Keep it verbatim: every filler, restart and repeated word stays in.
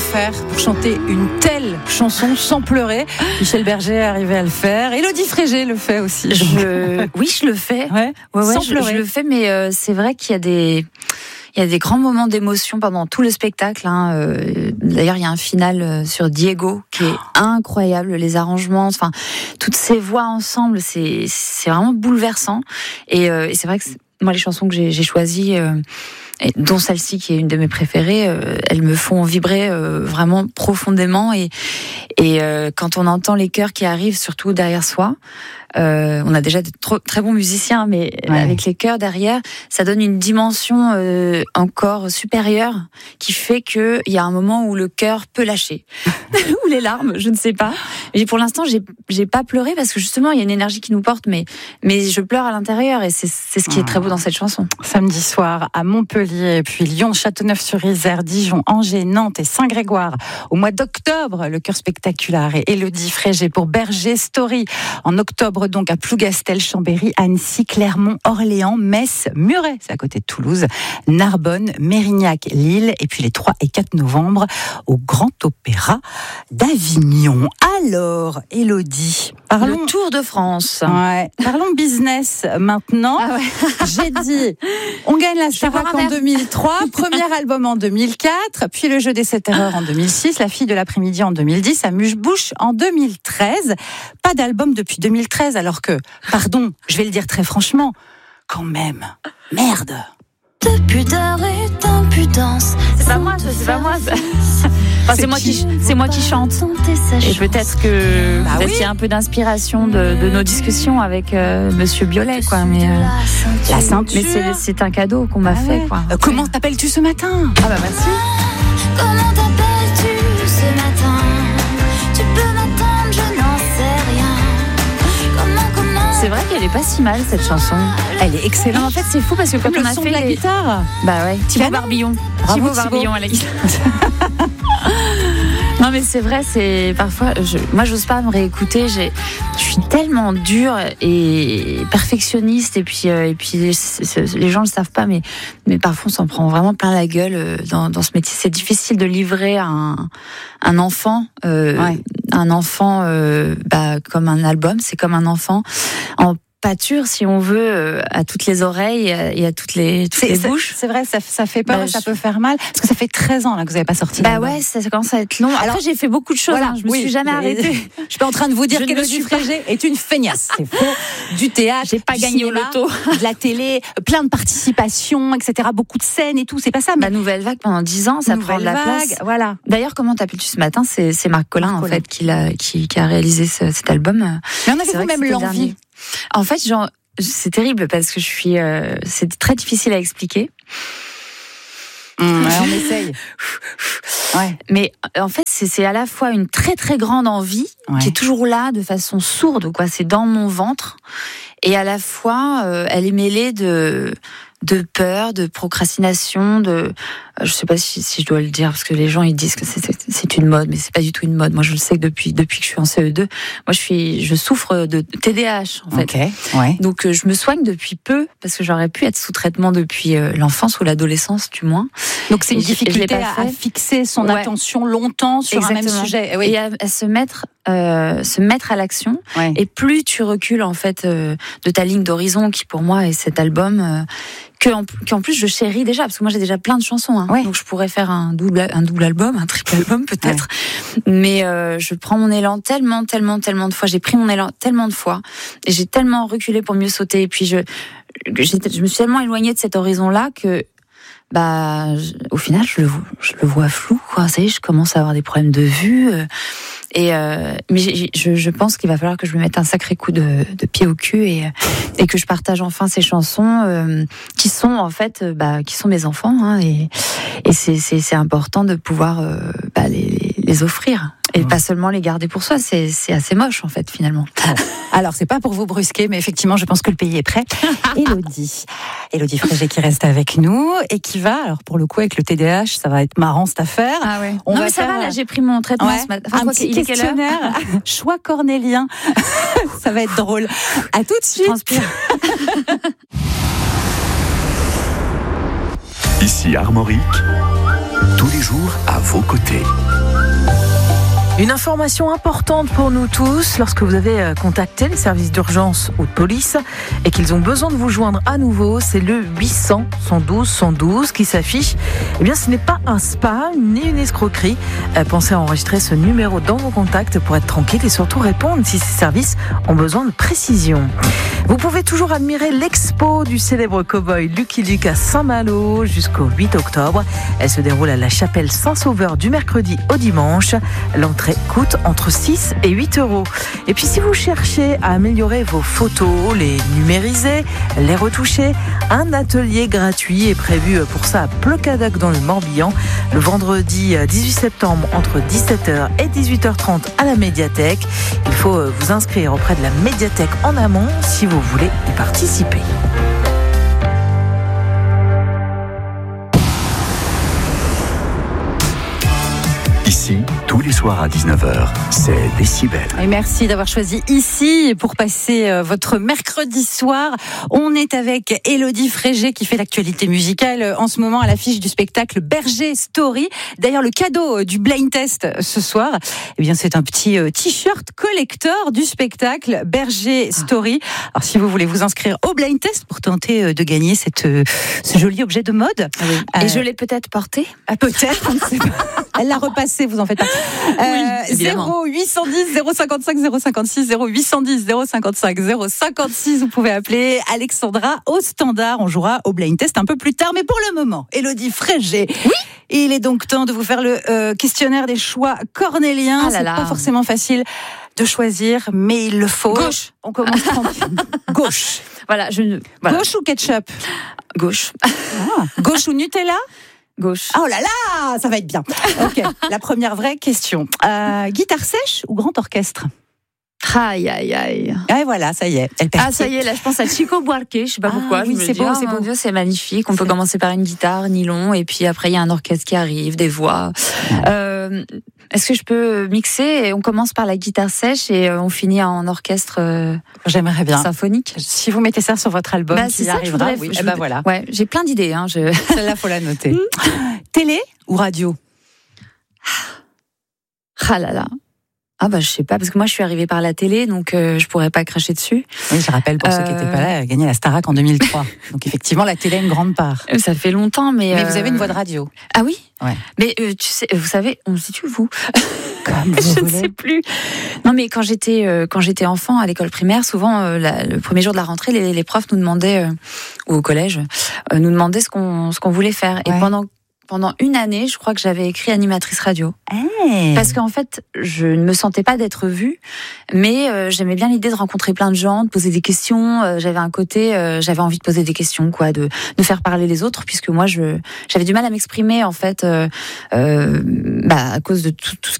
faire pour chanter une telle chanson sans pleurer? Michel Berger est arrivé à le faire. Élodie Frégé le fait aussi. Je... Oui, je le fais. Ouais, ouais, ouais, sans je, pleurer. Je le fais, mais euh, c'est vrai qu'il y a des... Il y a des grands moments d'émotion pendant tout le spectacle. Hein. Euh, d'ailleurs, il y a un final sur Diego qui est incroyable. Les arrangements, enfin, toutes ces voix ensemble, c'est, c'est vraiment bouleversant. Et, euh, et c'est vrai que c'est, moi, les chansons que j'ai, j'ai choisies, euh, et dont celle-ci qui est une de mes préférées, euh, elles me font vibrer euh, vraiment profondément. Et, et euh, quand on entend les chœurs qui arrivent, surtout derrière soi, Euh, on a déjà de trop, très bons musiciens, mais ouais. avec les chœurs derrière, ça donne une dimension euh, encore supérieure qui fait qu'il y a un moment où le cœur peut lâcher. Ou les larmes, je ne sais pas. Mais pour l'instant, j'ai, j'ai pas pleuré parce que justement, il y a une énergie qui nous porte, mais, mais je pleure à l'intérieur et c'est, c'est ce qui est très beau dans cette chanson. Samedi soir à Montpellier, puis Lyon, Châteauneuf-sur-Isère, Dijon, Angers, Nantes et Saint-Grégoire. Au mois d'octobre, le chœur spectaculaire et Élodie Frégé pour Berger Story. En octobre, donc à Plougastel, Chambéry, Annecy, Clermont, Orléans, Metz, Muret, c'est à côté de Toulouse, Narbonne, Mérignac, Lille, et puis les trois et quatre novembre au Grand Opéra d'Avignon. Alors, Élodie, parlons... Le Tour de France. Ouais, parlons business maintenant. Ah ouais. J'ai dit, on gagne la Starac en deux mille trois, premier album en deux mille quatre, puis le jeu des sept erreurs en deux mille six, la fille de l'après-midi en deux mille dix, Amuse-bouche en deux mille treize. Pas d'album depuis deux mille treize, alors que, pardon, je vais le dire très franchement, quand même, merde. De pudeur et d'impudence. C'est pas moi, c'est pas moi. Ça. Enfin, c'est, c'est moi qui, c'est moi qui chante. Et peut-être que bah peut-être oui. qu'il y a un peu d'inspiration de, de nos discussions avec euh, Monsieur Biolay, quoi. Mais euh, la ceinture. Mais c'est, c'est un cadeau qu'on m'a ah fait, ouais. quoi. Euh, comment t'appelles-tu ce matin? Ah bah merci. Comment t'appelles-tu ce matin? Tu peux m'attendre, je n'en sais rien. Comment, comment? C'est vrai qu'elle est pas si mal cette chanson. Elle est excellente. Non, en fait, c'est fou parce que quand Comme on le a son fait de la les... guitare. Bah ouais. Thibaut Barbillon. Bravo, Thibaut Barbillon à la guitare. Non mais c'est vrai, c'est parfois. Je, moi, j'ose pas me réécouter. J'ai, je suis tellement dure et perfectionniste et puis euh, et puis les, les gens le savent pas, mais mais parfois on s'en prend vraiment plein la gueule dans dans ce métier. C'est difficile de livrer un un enfant, euh, ouais. un enfant, euh, bah comme un album, c'est comme un enfant en pâture, si on veut, euh, à toutes les oreilles et à toutes les, toutes c'est, les c'est, bouches. C'est vrai, ça, ça fait peur, bah, ça je... peut faire mal. Parce que ça fait treize ans là, que vous n'avez pas sorti. Bah ouais, ça, ça commence à être long. Alors, après, j'ai fait beaucoup de choses. Voilà, hein, je me oui, suis jamais arrêtée. Je suis en train de vous dire qu'Élodie Frégé est une feignasse. C'est faux. Du théâtre, j'ai pas gagné cinéma, au loto, de la télé, plein de participations, et cetera. Beaucoup de scènes et tout. C'est pas ça. Mais... La Nouvelle Vague pendant dix ans, ça prend de la vague, place. Voilà. D'ailleurs, comment t'appelles-tu ce matin? C'est, c'est Marc Collin, Marc en Collin. fait, qui, l'a, qui, qui a réalisé ce, cet album. Mais en avez-vous même l'envie? En fait, genre. C'est terrible parce que je suis. Euh, c'est très difficile à expliquer. Mmh, ouais, on essaye. Ouais. Mais en fait, c'est, c'est à la fois une très très grande envie ouais. qui est toujours là de façon sourde, quoi. C'est dans mon ventre, et à la fois, euh, elle est mêlée de de peur, de procrastination, de. Je sais pas si, si je dois le dire parce que les gens ils disent que c'est, c'est une mode, mais c'est pas du tout une mode. Moi, je le sais que depuis depuis que je suis en C E deux, moi je suis je souffre de T D A H en fait. Okay, ouais. Donc euh, je me soigne depuis peu parce que j'aurais pu être sous traitement depuis euh, l'enfance ou l'adolescence du moins. Donc c'est une et difficulté à, à fixer son ouais. attention longtemps sur Exactement. un même sujet. Oui. Et à, à se mettre euh, se mettre à l'action. Ouais. Et plus tu recules en fait euh, de ta ligne d'horizon qui pour moi est cet album. Euh, Que en, qu'en plus je chéris déjà parce que moi j'ai déjà plein de chansons hein. Ouais. Donc je pourrais faire un double un double album, un triple album peut-être. Ouais. Mais euh, je prends mon élan tellement tellement tellement de fois, j'ai pris mon élan tellement de fois et j'ai tellement reculé pour mieux sauter et puis je j'ai, je me suis tellement éloignée de cet horizon-là que bah je, au final je le je le vois flou quoi, ça y est, je commence à avoir des problèmes de vue euh, et euh, mais je, je pense qu'il va falloir que je me mette un sacré coup de, de pied au cul et et que je partage enfin ces chansons euh, qui sont en fait bah qui sont mes enfants hein, et et c'est c'est c'est important de pouvoir euh, bah, les les offrir et mmh. pas seulement les garder pour soi, c'est c'est assez moche en fait finalement. Alors c'est pas pour vous brusquer, mais effectivement je pense que le pays est prêt. Élodie, Élodie Frégé qui reste avec nous et qui va, alors pour le coup avec le T D A H, ça va être marrant cette affaire. Ah ouais. On non va mais ça faire... va, là j'ai pris mon traitement ouais. ce matin. Enfin, un petit questionnaire, choix cornélien, ça va être drôle. À tout de suite. Ici Armorique, tous les jours à vos côtés. Une information importante pour nous tous, lorsque vous avez contacté les services d'urgence ou de police et qu'ils ont besoin de vous joindre à nouveau, c'est le huit cents cent douze cent douze qui s'affiche. Eh bien, ce n'est pas un spam ni une escroquerie. Pensez à enregistrer ce numéro dans vos contacts pour être tranquille et surtout répondre si ces services ont besoin de précision. Vous pouvez toujours admirer l'expo du célèbre cow-boy Lucky Luke à Saint-Malo jusqu'au huit octobre. Elle se déroule à la chapelle Saint-Sauveur du mercredi au dimanche. L'entrée coûte entre six et huit euros. Et puis si vous cherchez à améliorer vos photos, les numériser, les retoucher, un atelier gratuit est prévu pour ça à Plocadoc dans le Morbihan le vendredi dix-huit septembre entre dix-sept heures et dix-huit heures trente à la médiathèque. Il faut vous inscrire auprès de la médiathèque en amont si vous voulez y participer. Ici, tous les soirs à dix-neuf heures, c'est Décibel. Et merci d'avoir choisi ici pour passer votre mercredi soir. On est avec Élodie Frégé qui fait l'actualité musicale en ce moment à l'affiche du spectacle Berger Story. D'ailleurs, le cadeau du blind test ce soir, eh bien, c'est un petit t-shirt collector du spectacle Berger Story. Alors, si vous voulez vous inscrire au blind test pour tenter de gagner cette, ce joli objet de mode. Oui. Et euh, je l'ai peut-être porté. Ah, peut-être, on ne sait pas. Elle l'a repassé, vous en faites pas. Euh, zéro huit cent dix zéro cinquante-cinq zéro cinquante-six, zéro huit cent dix zéro cinquante-cinq zéro cinquante-six. Vous pouvez appeler Alexandra au standard. On jouera au blind test un peu plus tard. Mais pour le moment, Élodie Frégé. Oui. Il est donc temps de vous faire le euh, questionnaire des choix cornéliens. Ah là là. C'est pas forcément facile de choisir, mais il le faut. Gauche. On commence tranquille. Gauche. Voilà, je. Voilà. Gauche ou ketchup? Gauche. Ah. Gauche ou Nutella? Gauche. Oh là là, ça va être bien. Ok, la première vraie question. Euh, guitare sèche ou grand orchestre? Aïe, aïe, aïe. Et voilà, ça y est. Elle ah, ça y est, là, je pense à Chico Buarque. Je sais pas ah, pourquoi. Oui, je c'est dis, beau, ah, c'est beau. Dieu, c'est magnifique. On c'est... peut commencer par une guitare, nylon, et puis après, il y a un orchestre qui arrive, des voix. Euh, est-ce que je peux mixer et on commence par la guitare sèche et on finit en orchestre euh, J'aimerais bien. Symphonique. Si vous mettez ça sur votre album, bah, qui ça arrivera, voudrais, oui. je Eh ben voilà. Ouais, j'ai plein d'idées. Hein, je... Celle-là, faut la noter. Télé ou radio? Ah là là. Ah bah je sais pas, parce que moi je suis arrivée par la télé, donc euh, je pourrais pas cracher dessus. Oui, je rappelle pour euh... ceux qui n'étaient pas là, elle a gagné la Starac en deux mille trois. Donc effectivement, la télé a une grande part. Ça fait longtemps, mais... Mais euh... vous avez une voix de radio. Ah oui? Ouais. Mais euh, tu sais, vous savez, on se situe vous Comme vous Je voulez. ne sais plus. Non mais quand j'étais euh, quand j'étais enfant à l'école primaire, souvent euh, la, le premier jour de la rentrée, les, les profs nous demandaient, euh, ou au collège, euh, nous demandaient ce qu'on, ce qu'on voulait faire. Ouais. Et pendant... Pendant une année, je crois que j'avais écrit animatrice radio. Hey. Parce qu'en fait, je ne me sentais pas d'être vue, mais euh, j'aimais bien l'idée de rencontrer plein de gens, de poser des questions. Euh, j'avais un côté, euh, j'avais envie de poser des questions, quoi, de, de faire parler les autres, puisque moi, je, j'avais du mal à m'exprimer, en fait, euh, euh, bah, à cause de tout, tout ce